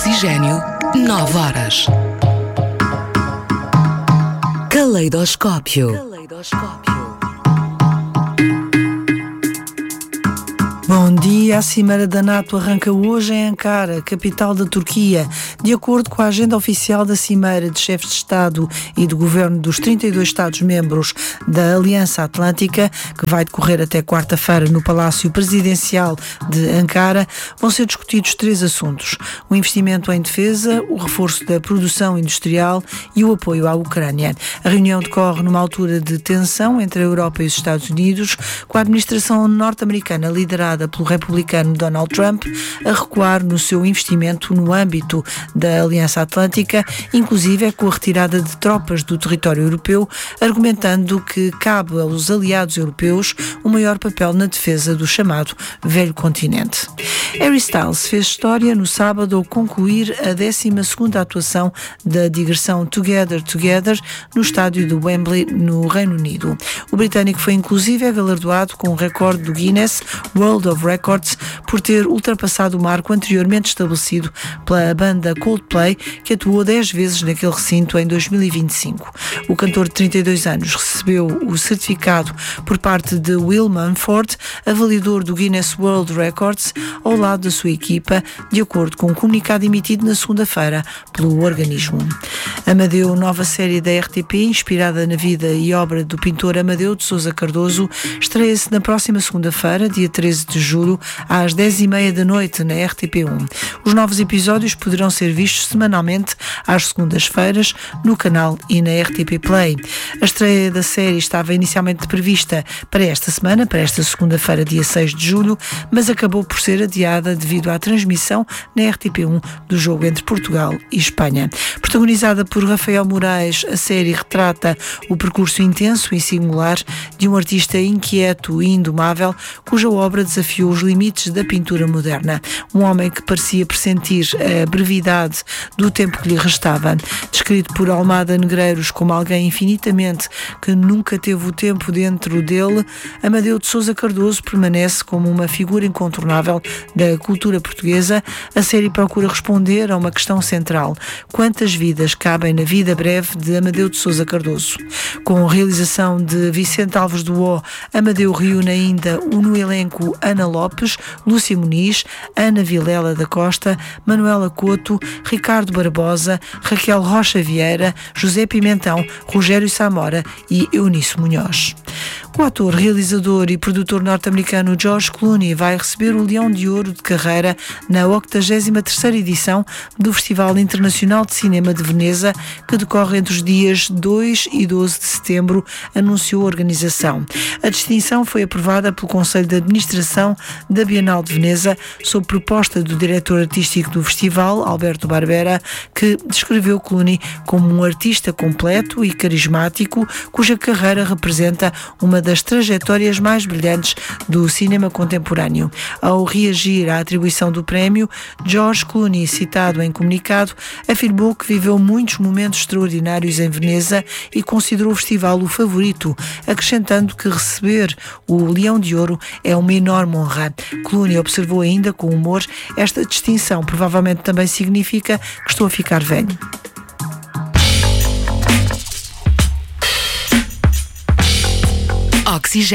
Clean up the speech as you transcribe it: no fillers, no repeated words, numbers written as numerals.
Oxigênio, 9 horas. Caleidoscópio. Bom dia, a Cimeira da NATO arranca hoje em Ankara, capital da Turquia. De acordo com a agenda oficial da Cimeira de Chefes de Estado e de Governo dos 32 Estados-membros da Aliança Atlântica, que vai decorrer até quarta-feira no Palácio Presidencial de Ankara, vão ser discutidos 3 assuntos: o investimento em defesa, o reforço da produção industrial e o apoio à Ucrânia. A reunião decorre numa altura de tensão entre a Europa e os Estados Unidos, com a administração norte-americana liderada pelo republicano Donald Trump a recuar no seu investimento no âmbito da Aliança Atlântica, inclusive com a retirada de tropas do território europeu, argumentando que cabe aos aliados europeus um maior papel na defesa do chamado velho continente. Harry Styles fez história no sábado ao concluir a 12ª atuação da digressão Together Together no estádio de Wembley, no Reino Unido. O britânico foi inclusive galardoado com um recorde do Guinness World of Records por ter ultrapassado o marco anteriormente estabelecido pela banda Coldplay, que atuou 10 vezes naquele recinto em 2025. O cantor de 32 anos recebeu o certificado por parte de Will Mumford, avaliador do Guinness World Records, ao lado da sua equipa, de acordo com um comunicado emitido na segunda-feira pelo organismo. Amadeu, nova série da RTP, inspirada na vida e obra do pintor Amadeu de Sousa Cardoso, estreia-se na próxima segunda-feira, dia 13 de julho, às 10h30 da noite, na RTP1. Os novos episódios poderão ser vistos semanalmente às segundas-feiras no canal e na RTP Play. A estreia da série estava inicialmente prevista para esta semana, para esta segunda-feira, dia 6 de julho, mas acabou por ser adiada devido à transmissão na RTP1 do jogo entre Portugal e Espanha. Protagonizada por Rafael Moraes, a série retrata o percurso intenso e singular de um artista inquieto e indomável, cuja obra desafiou os limites da pintura moderna. Um homem que parecia pressentir a brevidade do tempo que lhe restava. Descrito por Almada Negreiros como alguém infinitamente que nunca teve o tempo dentro dele, Amadeu de Sousa Cardoso permanece como uma figura incontornável da cultura portuguesa. A série procura responder a uma questão central: quantas vidas cabem na vida breve de Amadeu de Sousa Cardoso? Com a realização de Vicente Alves do O, Amadeu reúne ainda no elenco Ana Lopes, Lúcia Muniz, Ana Vilela da Costa, Manuela Couto, Ricardo Barbosa, Raquel Rocha Vieira, José Pimentão, Rogério Samora e Eunice Munhoz. O ator, realizador e produtor norte-americano George Clooney vai receber o Leão de Ouro de carreira na 83ª edição do Festival Internacional de Cinema de Veneza, que decorre entre os dias 2 e 12 de setembro, anunciou a organização. A distinção foi aprovada pelo Conselho de Administração da Bienal de Veneza, sob proposta do diretor artístico do festival, Alberto Barbera, que descreveu Clooney como um artista completo e carismático, cuja carreira representa uma das trajetórias mais brilhantes do cinema contemporâneo. Ao reagir à atribuição do prémio, George Clooney, citado em comunicado, afirmou que viveu muitos momentos extraordinários em Veneza e considerou o festival o favorito, acrescentando que receber o Leão de Ouro é uma enorme honra. Clooney observou ainda com humor: esta distinção provavelmente também significa que estou a ficar velho. Oxigênio.